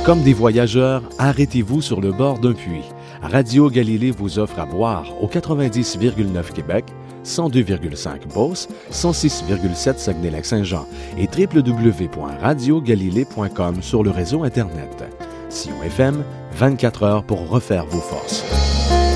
Comme des voyageurs, arrêtez-vous sur le bord d'un puits. Radio Galilée vous offre à boire au 90,9 Québec, 102,5 Beauce, 106,7 Saguenay-Lac-Saint-Jean et www.radiogalilée.com sur le réseau Internet. Sion FM, 24 heures pour refaire vos forces.